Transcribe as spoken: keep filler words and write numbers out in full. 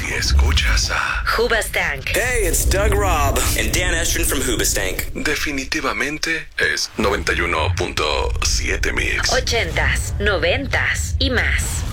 escuchas a Hoobastank. Hey, it's Doug Robb. And Dan Estrin from Hoobastank. Definitivamente es noventa y uno punto siete Mix. Ochentas, noventas y más.